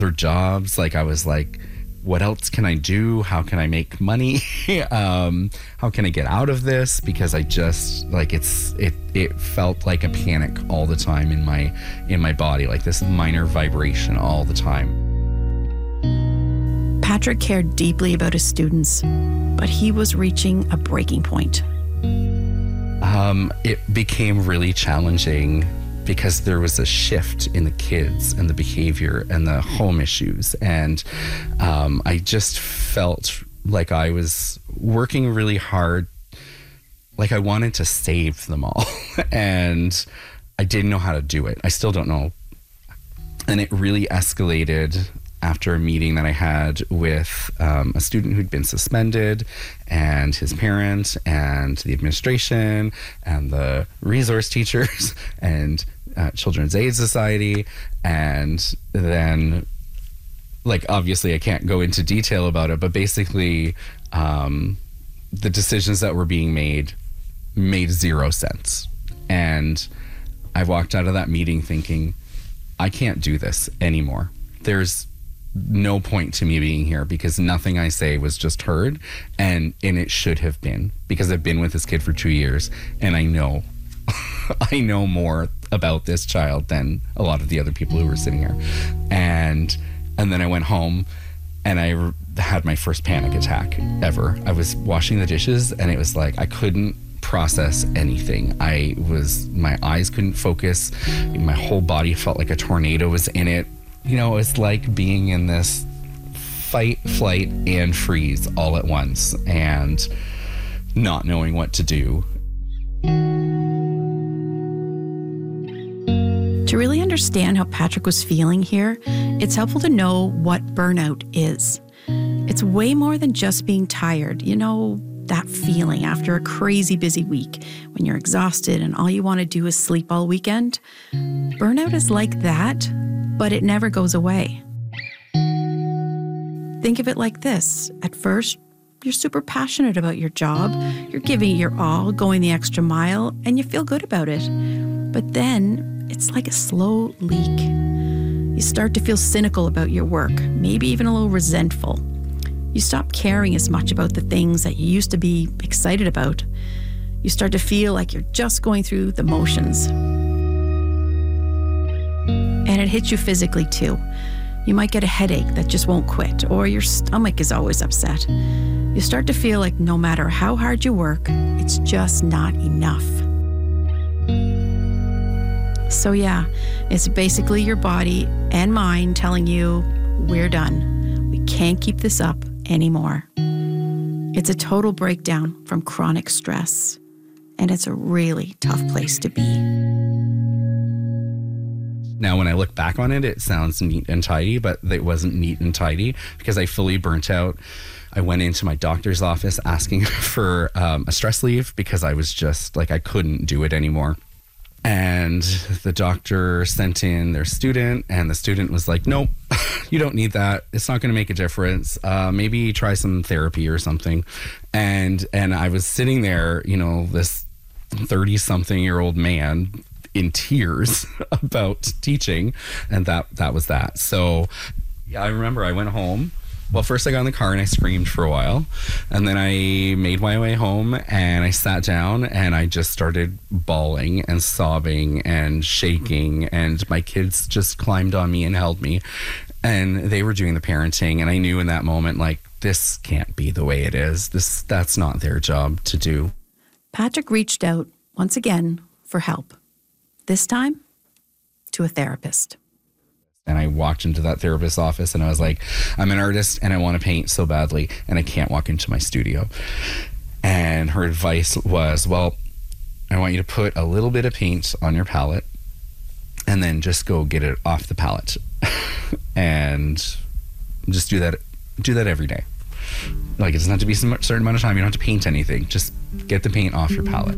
other jobs. Like, I was like, what else can I do? How can I make money? How can I get out of this? Because I just like it felt like a panic all the time in my body, like this minor vibration all the time. Patrick cared deeply about his students, but he was reaching a breaking point. It became really challenging because there was a shift in the kids and the behavior and the home issues. And I just felt like I was working really hard. Like I wanted to save them all. And I didn't know how to do it. I still don't know. And it really escalated after a meeting that I had with a student who'd been suspended, and his parent, and the administration, and the resource teachers, and Children's Aid Society. And then, like, obviously I can't go into detail about it, but basically the decisions that were being made zero sense. And I walked out of that meeting thinking, I can't do this anymore. There's no point to me being here, because nothing I say was just heard, and it should have been, because I've been with this kid for 2 years, and I know I know more about this child than a lot of the other people who were sitting here. And then I went home and I had my first panic attack ever. I was washing the dishes and it was like I couldn't process anything. My eyes couldn't focus. My whole body felt like a tornado was in it. You know, it's like being in this fight, flight, and freeze all at once and not knowing what to do. To really understand how Patrick was feeling here, it's helpful to know what burnout is. It's way more than just being tired. You know, that feeling after a crazy busy week when you're exhausted and all you want to do is sleep all weekend. Burnout is like that, but it never goes away. Think of it like this. At first, you're super passionate about your job. You're giving it your all, going the extra mile, and you feel good about it. But then it's like a slow leak. You start to feel cynical about your work, maybe even a little resentful. You stop caring as much about the things that you used to be excited about. You start to feel like you're just going through the motions. And it hits you physically too. You might get a headache that just won't quit, or your stomach is always upset. You start to feel like no matter how hard you work, it's just not enough. So yeah, it's basically your body and mind telling you, we're done. We can't keep this up anymore. It's a total breakdown from chronic stress, and it's a really tough place to be. Now, when I look back on it, it sounds neat and tidy, but it wasn't neat and tidy because I fully burnt out. I went into my doctor's office asking for a stress leave because I was just like, I couldn't do it anymore. And the doctor sent in their student, and the student was like, nope, you don't need that. It's not going to make a difference. Maybe try some therapy or something. And I was sitting there, you know, this 30-something-year-old man in tears about teaching, and that was that. So I remember I went home. Well, first I got in the car and I screamed for a while, and then I made my way home and I sat down and I just started bawling and sobbing and shaking, and my kids just climbed on me and held me, and they were doing the parenting, and I knew in that moment, like, this can't be the way it is. That's not their job to do. Patrick reached out once again for help. This time, to a therapist. And I walked into that therapist's office and I was like, I'm an artist and I want to paint so badly and I can't walk into my studio. And her advice was, well, I want you to put a little bit of paint on your palette and then just go get it off the palette. And just do that every day. Like, it doesn't have to be a certain amount of time. You don't have to paint anything. Just get the paint off your palette.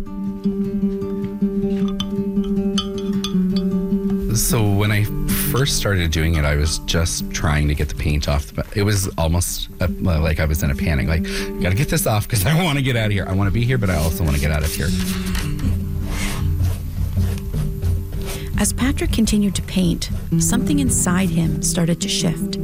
So when I first started doing it, I was just trying to get the paint off. It was almost like I was in a panic. Like, gotta get this off because I want to get out of here. I want to be here, but I also want to get out of here. As Patrick continued to paint, something inside him started to shift.